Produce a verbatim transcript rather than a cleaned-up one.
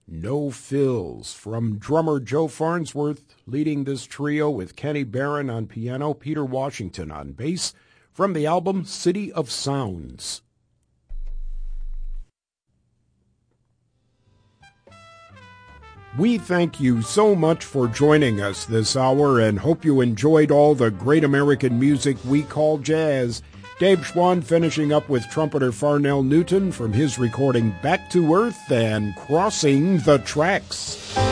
No Fills, from drummer Joe Farnsworth, leading this trio with Kenny Barron on piano, Peter Washington on bass, from the album City of Sounds. We thank you so much for joining us this hour and hope you enjoyed all the great American music we call jazz. Dave Schwann finishing up with trumpeter Farnell Newton from his recording Back to Earth and Crossing the Tracks.